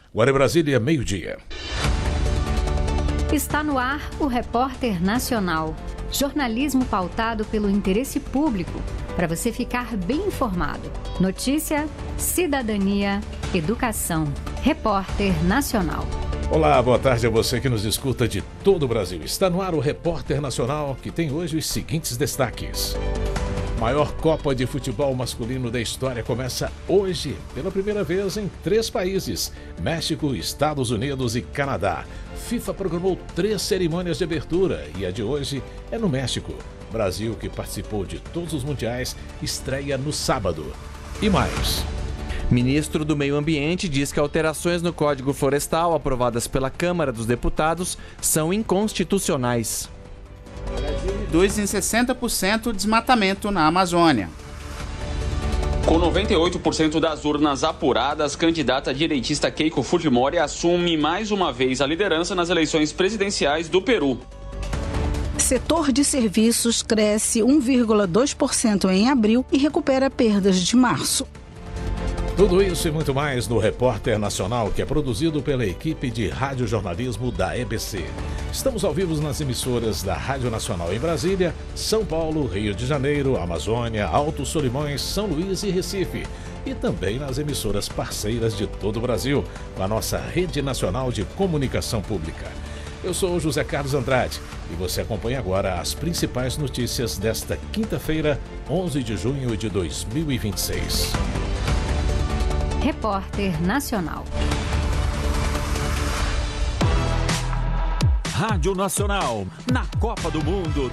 Agora em Brasília, meio-dia. Está no ar o Repórter Nacional. Jornalismo pautado pelo interesse público, para você ficar bem informado. Notícia, cidadania, educação. Repórter Nacional. Olá, boa tarde a você que nos escuta de todo o Brasil. Está no ar o Repórter Nacional, que tem hoje os seguintes destaques. Maior Copa de Futebol masculino da história começa hoje, pela primeira vez em 3 países: México, Estados Unidos e Canadá. FIFA programou 3 cerimônias de abertura e a de hoje é no México. Brasil, que participou de todos os mundiais, estreia no sábado. E mais. Ministro do Meio Ambiente diz que alterações no Código Florestal aprovadas pela Câmara dos Deputados são inconstitucionais. Reduz em 60% o desmatamento na Amazônia. Com 98% das urnas apuradas, candidata direitista Keiko Fujimori assume mais uma vez a liderança nas eleições presidenciais do Peru. Setor de serviços cresce 1,2% em abril e recupera perdas de março. Tudo isso e muito mais no Repórter Nacional, que é produzido pela equipe de radiojornalismo da EBC. Estamos ao vivo nas emissoras da Rádio Nacional em Brasília, São Paulo, Rio de Janeiro, Amazônia, Alto Solimões, São Luís e Recife. E também nas emissoras parceiras de todo o Brasil, com a nossa Rede Nacional de Comunicação Pública. Eu sou o José Carlos Andrade e você acompanha agora as principais notícias desta quinta-feira, 11 de junho de 2026. Repórter Nacional. Rádio Nacional, na Copa do Mundo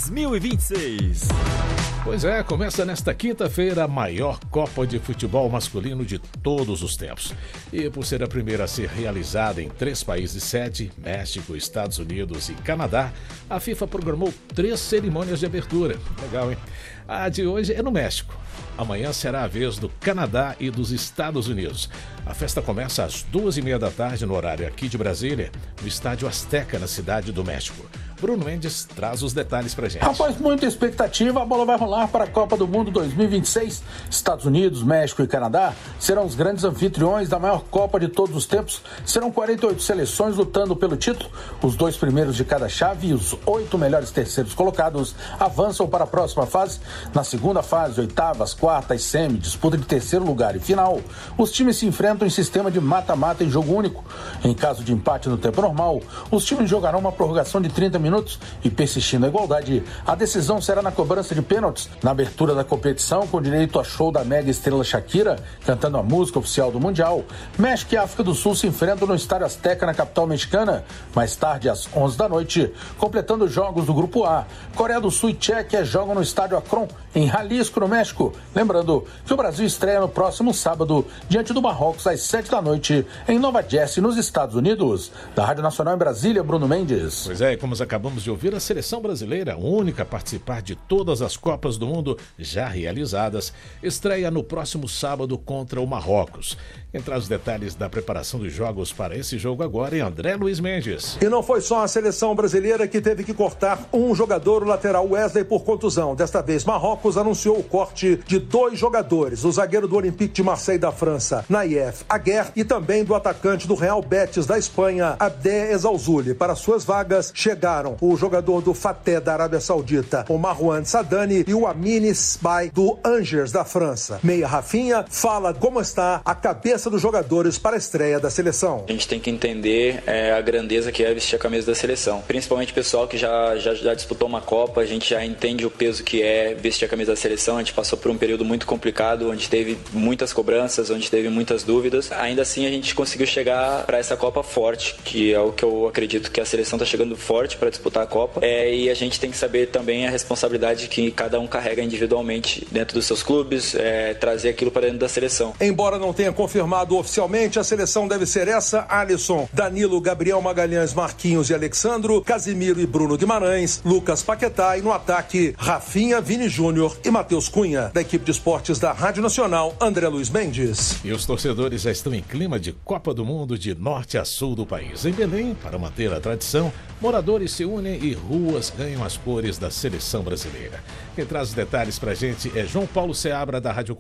2026. Pois é, começa nesta quinta-feira a maior Copa de Futebol masculino de todos os tempos. E por ser a primeira a ser realizada em 3 países sede, México, Estados Unidos e Canadá, a FIFA programou 3 cerimônias de abertura. Legal, hein? A de hoje é no México. Amanhã será a vez do Canadá e dos Estados Unidos. A festa começa às 2h30 da tarde no horário aqui de Brasília, no Estádio Azteca, na Cidade do México. Bruno Mendes traz os detalhes pra gente. Após muita expectativa, a bola vai rolar para a Copa do Mundo 2026. Estados Unidos, México e Canadá serão os grandes anfitriões da maior Copa de todos os tempos. Serão 48 seleções lutando pelo título. Os 2 primeiros de cada chave e os 8 melhores terceiros colocados avançam para a próxima fase. Na segunda fase, oitavas, quartas, semi, disputa de terceiro lugar e final, os times se enfrentam em sistema de mata-mata em jogo único. Em caso de empate no tempo normal, os times jogarão uma prorrogação de 30 minutos e, persistindo a igualdade, a decisão será na cobrança de pênaltis. Na abertura da competição, com direito a show da mega estrela Shakira, cantando a música oficial do Mundial, México e África do Sul se enfrentam no Estádio Azteca, na capital mexicana. Mais tarde, às 11 da noite, completando os jogos do Grupo A, Coreia do Sul e Tchequia jogam no Estádio Akron, em Jalisco, no México. Lembrando que o Brasil estreia no próximo sábado, diante do Marrocos, às 7 da noite, em Nova Jersey, nos Estados Unidos. Da Rádio Nacional em Brasília, Bruno Mendes. Pois é, como acabamos de ouvir, a seleção brasileira, única a participar de todas as Copas do Mundo já realizadas, estreia no próximo sábado contra o Marrocos. Quem traz os detalhes da preparação dos jogos para esse jogo agora é André Luiz Mendes. E não foi só a seleção brasileira que teve que cortar um jogador, o lateral Wesley, por contusão. Desta vez, Marrocos anunciou o corte de 2 jogadores, o zagueiro do Olympique de Marseille da França, Naïef Aguer, e também do atacante do Real Betis da Espanha, Abdé Ezzalzouli. Para suas vagas chegaram o jogador do Fateh da Arábia Saudita, o Marwan Sadani, e o Amine Sbai do Angers da França. Meia Rafinha fala como está a cabeça dos jogadores para a estreia da seleção. A gente tem que entender a grandeza que é vestir a camisa da seleção. Principalmente o pessoal que já disputou uma Copa, a gente já entende o peso que é vestir a camisa da seleção. A gente passou por um período muito complicado, onde teve muitas cobranças, onde teve muitas dúvidas. Ainda assim, a gente conseguiu chegar para essa Copa forte, que é o que eu acredito que a seleção está chegando forte para disputar a Copa. E a gente tem que saber também a responsabilidade que cada um carrega individualmente dentro dos seus clubes, trazer aquilo para dentro da seleção. Embora não tenha confirmado oficialmente, a seleção deve ser essa: Alisson, Danilo, Gabriel Magalhães, Marquinhos e Alexandro, Casimiro e Bruno Guimarães, Lucas Paquetá, e no ataque, Rafinha, Vini Júnior e Matheus Cunha. Da equipe de esportes da Rádio Nacional, André Luiz Mendes. E os torcedores já estão em clima de Copa do Mundo de norte a sul do país. Em Belém, para manter a tradição, moradores se unem e ruas ganham as cores da seleção brasileira. Quem traz os detalhes pra gente é João Paulo Seabra, da Rádio